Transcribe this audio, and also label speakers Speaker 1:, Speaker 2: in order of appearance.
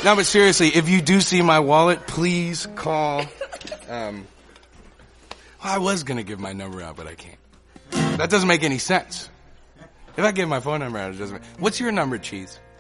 Speaker 1: No, but seriously, if you do see my wallet, please call. I was going to give my number out, but I can't. That doesn't make any sense. If I give my phone number out, it doesn't make... What's your number, Cheese?